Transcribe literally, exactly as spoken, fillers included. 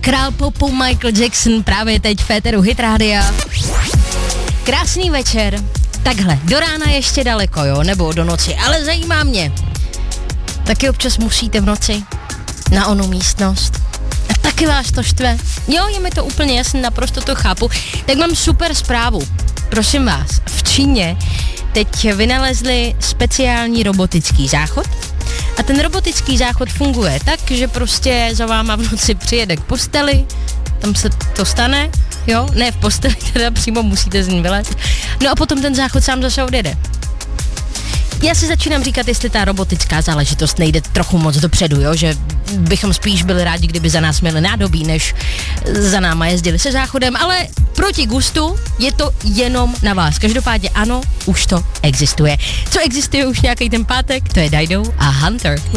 Král popu Michael Jackson právě teď v féteru Hit Rádia. Krásný večer. Takhle, do rána ještě daleko, jo, nebo do noci, ale zajímá mě. Taky občas musíte v noci na onu místnost. A taky vás to štve. Jo, je mi to úplně jasné, naprosto to chápu. Tak mám super zprávu. Prosím vás, v Číně teď vynalezli speciální robotický záchod. A ten robotický záchod funguje tak, že prostě za váma v noci přijede k posteli, tam se to stane, jo, ne v posteli, teda přímo musíte z ní vylézt. No a potom ten záchod sám zase odjede. Já si začínám říkat, jestli ta robotická záležitost nejde trochu moc dopředu, jo, že bychom spíš byli rádi, kdyby za nás měli nádobí, než za náma jezdili se záchodem, ale proti gustu je to jenom na vás. Každopádně ano, už to existuje. Co existuje už nějaký ten pátek, to je Dido a Hunter.